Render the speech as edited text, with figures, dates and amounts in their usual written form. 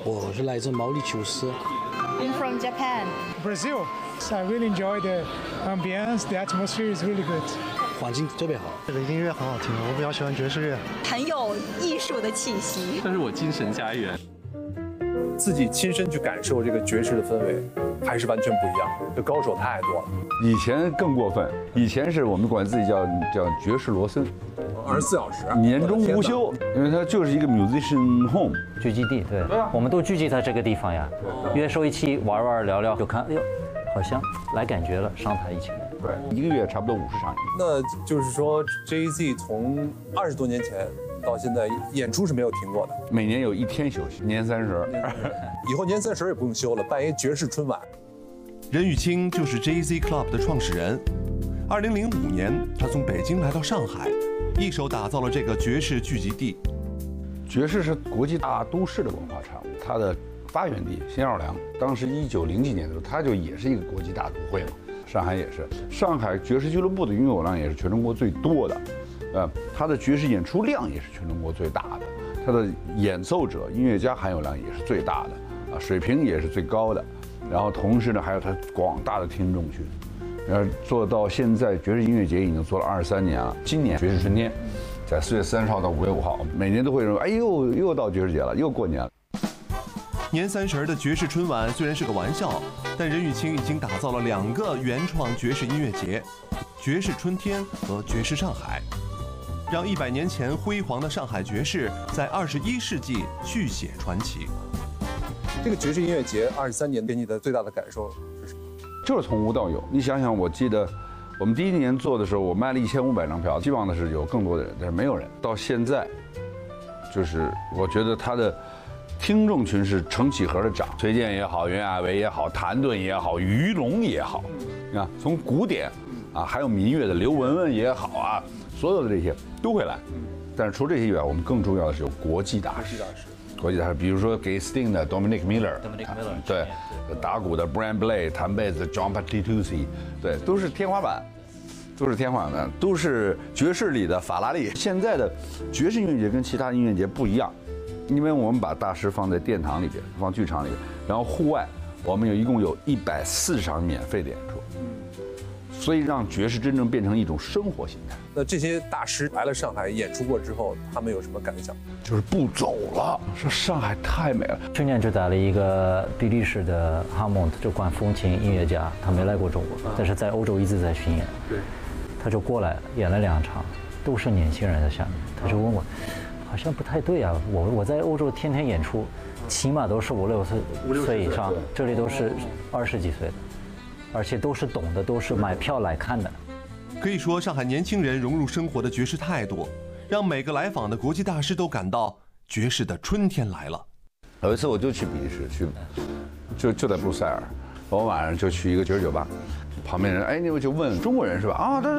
我是来自毛里求斯。 I'm from Japan. Brazil. So I really enjoy the ambience. The atmosphere is really good. 环境特别好。 这个音乐很好听，我比较喜欢爵士乐， 很有艺术的气息。 这是我精神家园。 自己亲身去感受这个爵士的氛围，还是完全不一样。这高手太多了。 以前更过分，以前是我们管自己叫爵士罗森 ，24小时， 年中无休，因为它就是一个 musician home 聚集地。对，我们都聚集在这个地方呀，约说一起玩玩聊聊，就看，哎呦，好像来感觉了，上台一起来。 对，一个月差不多50场。 那就是说 ，Jay-Z 从20多年前到现在演出是没有停过的， 每年有1天休息，年30。 以后年30也不用休了，办一爵士春晚。 任玉清就是 Jay-Z Club 的创始人。2005年，他从北京来到上海，一手打造了这个爵士聚集地。 爵士是国际大都市的文化产物，它的发源地新奥尔良，当时1900几年的时候，它就也是一个国际大都会嘛。上海也是，上海爵士俱乐部的拥有量也是全中国最多的，它的爵士演出量也是全中国最大的，它的演奏者、音乐家含有量也是最大的，水平也是最高的，然后同时呢，还有它广大的听众群，然后做到现在，爵士音乐节已经做了23年了。今年爵士春天，在4月30号到5月5号，每年都会认为，哎呦，又到爵士节了，又过年了。 年30的爵士春晚虽然是个玩笑，但任玉清已经打造了2个原创爵士音乐节：爵士春天和爵士上海，让100年前辉煌的上海爵士在21世纪续写传奇。 这个爵士音乐节23年给你的最大的感受是什么？ 就是从无到有。你想想，我记得我们第1年做的时候，我卖了1500张票，希望的是有更多的人，但是没有人。到现在，就是我觉得他的听众群是成几何的涨，崔健也好，袁娅维也好，谭盾也好，于龙也好，你看从古典啊，还有民乐的刘文文也好啊，所有的这些都会来。但是除了这些以外，我们更重要的是有国际大师。国际大师，比如说给 Sting 的 Dominic Miller， 对，打鼓的 Brian Blade， 弹贝斯的 John Patitucci， 对，都是天花板。都是爵士里的法拉利。现在的爵士音乐节跟其他音乐节不一样，因为我们把大师放在殿堂里边，放剧场里边，然后户外我们一共有140场免费的演出，所以让爵士真正变成一种生活形态。 那这些大师来了上海演出过之后，他们有什么感想？ 就是不走了，说上海太美了。 去年就带了一个比利时的哈蒙特，就管风琴音乐家，他没来过中国，但是在欧洲一直在巡演。 对， 他就过来演了2场，都是年轻人在下面，他就问我，好像不太对啊，我在欧洲天天演出，起码都是5、6岁以上，这里都是20几岁的，而且都是懂的，都是买票来看的。 可以说，上海年轻人融入生活的爵士态度，让每个来访的国际大师都感到爵士的春天来了。 有一次我就去比利时，就在布鲁塞尔，我晚上就去一个爵士酒吧，旁边人，哎，我就问中国人是吧？啊，